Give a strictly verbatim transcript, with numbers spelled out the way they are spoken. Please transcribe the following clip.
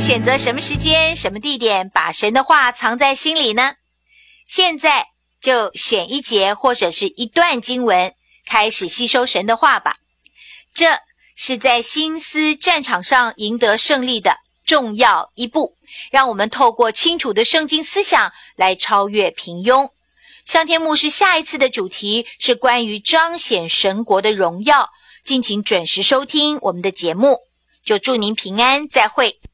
选择什么时间、什么地点把神的话藏在心里呢？现在就选一节或者是一段经文，开始吸收神的话吧。这是在心思战场上赢得胜利的重要一步，让我们透过清楚的圣经思想来超越平庸。向天牧师下一次的主题是关于彰显神国的荣耀，敬请准时收听我们的节目。就祝您平安，再会。